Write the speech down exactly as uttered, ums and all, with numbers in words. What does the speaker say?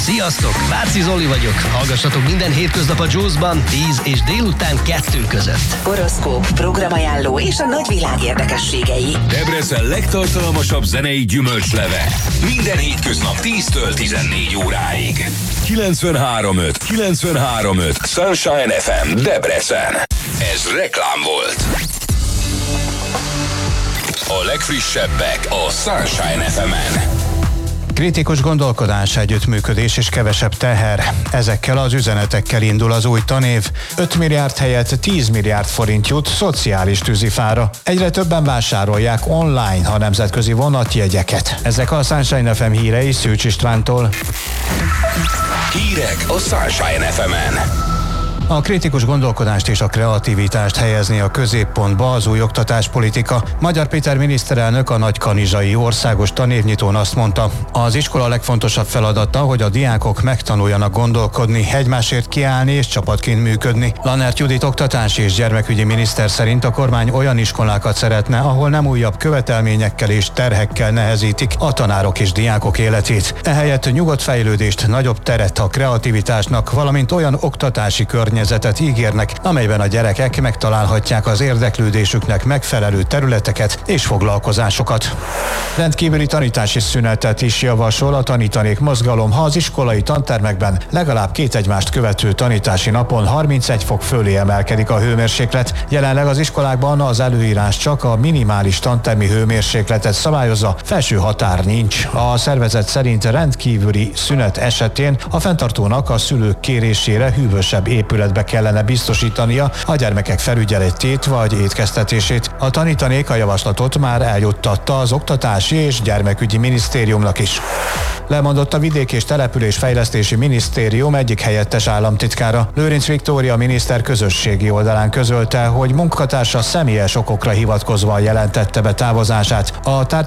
Sziasztok, Váci Zoli vagyok. Hallgassatok minden hétköznap a Juice-ban tíz és délután kettő között. Horoszkóp, programajánló és a nagyvilág érdekességei. Debrecen legtartalmasabb zenei gyümölcsleve. Minden hétköznap tíztől tizennégy óráig. kilencvenhárom öt, kilencvenhárom öt Sunshine ef em Debrecen. Ez reklám volt. A legfrissebbek a Sunshine ef emen. Kritikus gondolkodás, együttműködés és kevesebb teher. Ezekkel az üzenetekkel indul az új tanév. öt milliárd helyett tíz milliárd forint jut szociális tűzifára. Egyre többen vásárolják online a nemzetközi vonatjegyeket. Ezek a Sunshine ef em hírei Szűcs Istvántól. Hírek a Sunshine ef emen. A kritikus gondolkodást és a kreativitást helyezni a középpontba az új oktatáspolitika. Magyar Péter miniszterelnök a nagykanizsai országos tanévnyitón azt mondta, az iskola legfontosabb feladata, hogy a diákok megtanuljanak gondolkodni, egymásért kiállni és csapatként működni. Lannert Judit oktatási és gyermekügyi miniszter szerint a kormány olyan iskolákat szeretne, ahol nem újabb követelményekkel és terhekkel nehezítik a tanárok és diákok életét. Ehelyett nyugodt fejlődést, nagyobb teret a kreativitásnak, valamint olyan oktatási környezetet ígérnek, amelyben a gyerekek megtalálhatják az érdeklődésüknek megfelelő területeket és foglalkozásokat. Rendkívüli tanítási szünetet is javasol a Tanítanék mozgalom, ha az iskolai tantermekben legalább két egymást követő tanítási napon harmincegy fok fölé emelkedik a hőmérséklet. Jelenleg az iskolákban az előírás csak a minimális tantermi hőmérsékletet szabályozza, felső határ nincs. A szervezet szerint rendkívüli szünet esetén a fenntartónak a szülők kérésére hűvösebb épület be kellene biztosítania a gyermekek felügyeletét vagy étkeztetését. A Tanítanék a javaslatot már eljuttatta az Oktatási és Gyermekügyi Minisztériumnak is. Lemondott a Vidék- és Településfejlesztési Minisztérium egyik helyettes államtitkára. Lőrinc Viktória miniszter közösségi oldalán közölte, hogy munkatársa személyes okokra hivatkozva jelentette be távozását. A